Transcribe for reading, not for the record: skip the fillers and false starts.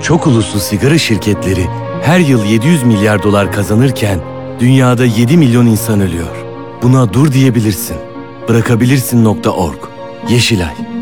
Çok uluslu sigara şirketleri her yıl 700 milyar dolar kazanırken dünyada 7 milyon insan ölüyor. Buna dur diyebilirsin. Bırakabilirsin.org. Yeşilay.